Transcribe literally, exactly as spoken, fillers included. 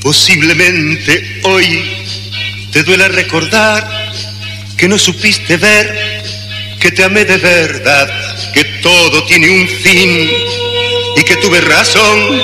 Posiblemente hoy te duela recordar que no supiste ver que te amé de verdad, que todo tiene un fin y que tuve razón